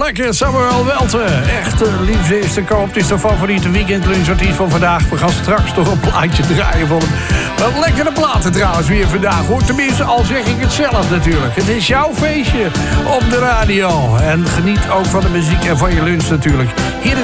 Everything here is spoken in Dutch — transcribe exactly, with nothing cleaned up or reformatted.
lekker, Samuel Welten. Echte liefde is te koop. Het is de favoriete weekendlunchartiest van vandaag. We gaan straks toch een plaatje draaien van hem. Wat lekkere platen trouwens weer vandaag, hoor. Tenminste, al zeg ik het zelf natuurlijk. Het is jouw feestje op de radio. En geniet ook van de muziek en van je lunch natuurlijk. Hier